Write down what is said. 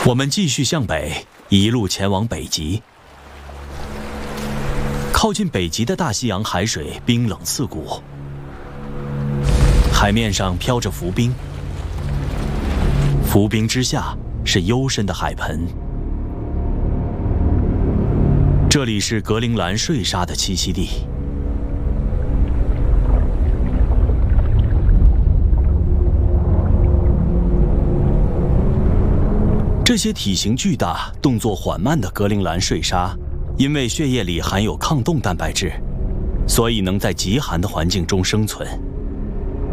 我们继续向北，一路前往北极。靠近北极的大西洋海水冰冷刺骨，海面上飘着浮冰，浮冰之下是幽深的海盆。这里是格陵兰睡鲨的栖息地。这些体型巨大、动作缓慢的格陵兰睡鲨，因为血液里含有抗冻蛋白质，所以能在极寒的环境中生存。